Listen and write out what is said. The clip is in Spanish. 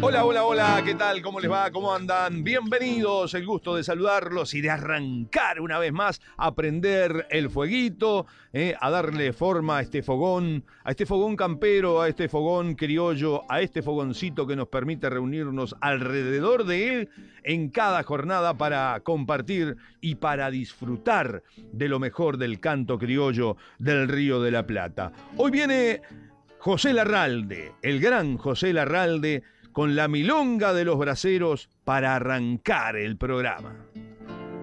Hola, hola, hola, ¿qué tal? ¿Cómo les va? ¿Cómo andan? Bienvenidos, el gusto de saludarlos y de arrancar una vez más a prender el fueguito, a darle forma a este fogón campero, a este fogón criollo, a este fogoncito que nos permite reunirnos alrededor de él en cada jornada para compartir y para disfrutar de lo mejor del canto criollo del Río de la Plata. Hoy viene José Larralde, el gran José Larralde, con la milonga de los braceros para arrancar el programa.